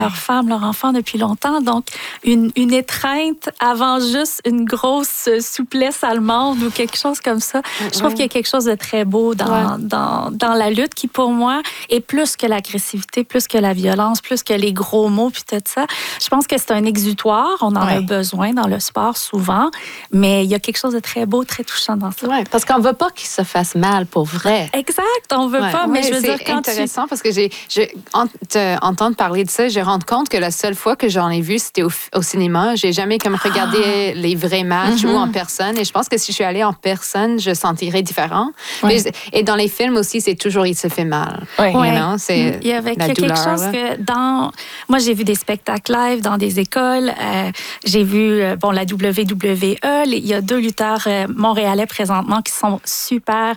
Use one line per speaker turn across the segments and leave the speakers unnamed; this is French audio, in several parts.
leur femme, leur enfant depuis longtemps. Donc, une étreinte avant juste une grosse souplesse allemande ou quelque chose comme ça. Je trouve qu'il y a quelque chose de très beau dans la lutte qui, pour moi, est plus que l'agressivité, plus que la violence, plus que les gros mots puis tout ça. Je pense que c'est un exutoire. On en a besoin dans le sport souvent, mais il y a quelque chose de très beau, très touchant dans ça.
Oui, parce qu'on ne veut pas qu'il se fasse mal pour vrai.
Exact, on ne veut pas, mais je veux dire, quand
c'est intéressant parce que entendre parler de ça, je rends compte que la seule fois que j'en ai vu, c'était au cinéma. J'ai jamais comme regardé les vrais matchs ou en personne. Et je pense que si je suis allée en personne, je sentirais différent. Et dans les films aussi, c'est toujours il se fait mal.
Il y a
douleur,
quelque chose que moi, j'ai vu des spectacles live dans des écoles. J'ai vu la WWE. Il y a 2 lutteurs montréalais présentement qui sont super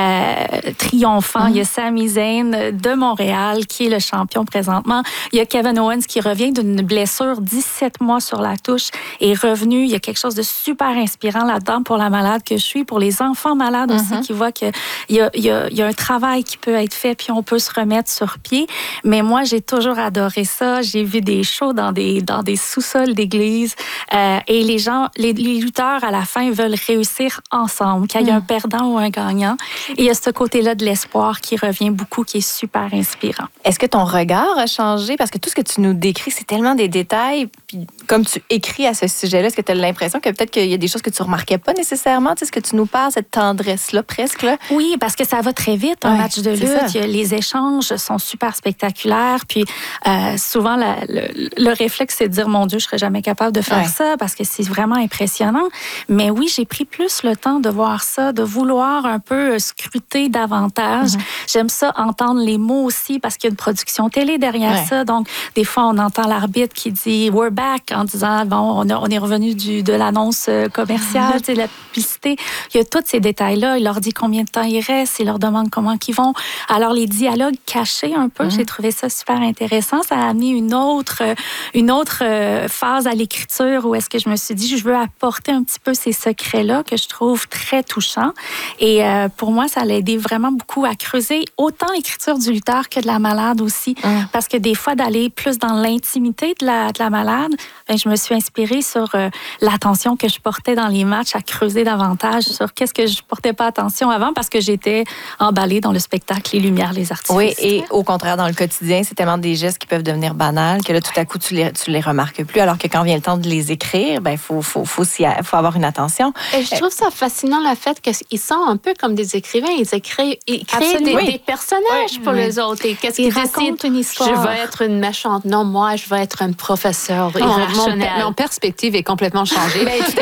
triomphants. Il y a Sami Zayn de Montréal qui est le champion présentement. Il y a Kevin Owens qui revient d'une blessure 17 mois sur la touche et est revenu. Il y a quelque chose de super inspirant là-dedans pour la malade que je suis, pour les enfants malades aussi qui voient qu'il y a un travail qui peut être fait puis on peut se remettre sur pied. Mais moi, j'ai toujours adoré ça. J'ai vu des shows dans des sous-sols d'église et les lutteurs à la fin veulent réussir ensemble, qu'il y ait un perdant ou un gagnant. Et il y a ce côté-là de l'espoir qui revient beaucoup, qui est super inspirant.
Est-ce que ton regard a changé? Parce que tout ce que tu nous décris, c'est tellement des détails. Puis comme tu écris à ce sujet-là, est-ce que tu as l'impression que peut-être qu'il y a des choses que tu ne remarquais pas nécessalement? Tu sais, ce que tu nous parles, cette tendresse-là presque? Là?
Oui, parce que ça va très vite, un match de lutte. Les échanges sont super spectaculaires. Puis souvent, le réflexe, c'est de dire, mon Dieu, je ne serais jamais capable de faire ça parce que c'est vraiment impressionnant. Mais oui, j'ai pris plus le temps de voir ça, de vouloir un peu scruter davantage. J'aime ça, entendre les mots aussi parce qu'il y a une production télé derrière ça. Donc, des fois, on entend l'arbitre qui dit « We're back » en disant « Bon, on est revenu de l'annonce commerciale, de la publicité. » Il y a tous ces détails-là. Il leur dit combien de temps il reste. Il leur demande comment ils vont. Alors, les dialogues cachés un peu, j'ai trouvé ça super intéressant. Ça a amené une autre phase à l'écriture où est-ce que je me suis dit, je veux apporter un petit peu ces secrets-là que je trouve très touchants. Et pour moi, ça l'a aidé vraiment beaucoup à creuser autant l'écriture du lutteur que de la malade aussi. Parce que des fois, d'aller plus dans l'intimité de la malade, je me suis inspirée sur l'attention que je portais dans les matchs, à creuser davantage sur qu'est-ce que je portais pas attention avant parce que j'étais emballée dans le spectacle, les lumières, les artifices.
Oui, et au contraire, dans le quotidien, c'est tellement des gestes qui peuvent devenir banals que là, tout à coup, tu les remarques plus. Alors que quand vient le temps de les écrire, faut avoir une attention.
Et je trouve ça fascinant, le fait qu'ils sont un peu comme des écrivains. Ils créent des personnages pour les autres. Et qu'est-ce qu'ils
racontent une histoire.
Je vais être une méchante. Non, moi, je vais être un professeur irrationnel.
Mon perspective est complètement changée.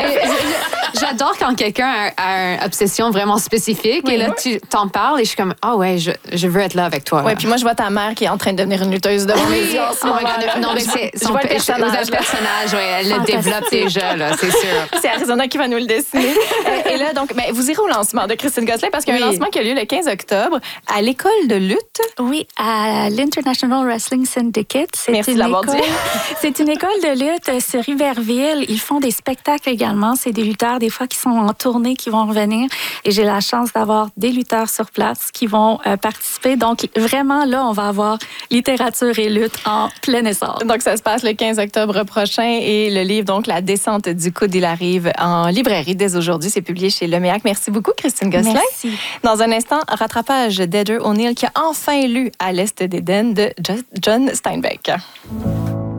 J'adore quand quelqu'un a une obsession vraiment spécifique et là, tu t'en parles et je suis comme, je veux être là avec toi.
Oui, puis moi, je vois ta mère qui est en train de devenir une lutteuse devant mes yeux en ce moment.
Non, mais c'est son personnage, elle le développe déjà, là, c'est sûr.
C'est Arizona qui va nous le dessiner. Et là, donc, vous irez au lancement de Christine Gosselin parce qu'il y a un lancement qui a lieu le 15 octobre à l'école de lutte.
Oui, à l'International Wrestling Syndicate.
Merci de l'avoir dit.
C'est une école de lutte sur Riverville. Ils font des spectacles également. C'est des lutteurs, des fois, qui sont en tournée, qui vont revenir. Et j'ai la chance d'avoir des lutteurs sur place qui vont participer. Donc, vraiment, là, on va avoir littérature et lutte en plein essor.
Donc, ça se passe le 15 octobre prochain et le livre, donc, La descente du coude, il arrive en librairie dès aujourd'hui. C'est publié chez Leméac. Merci beaucoup, Christine Gosselin.
Merci.
Dans un instant, rattrapage d'Heather O'Neill qui a enfin lu À l'Est d'Éden de John Steinbeck.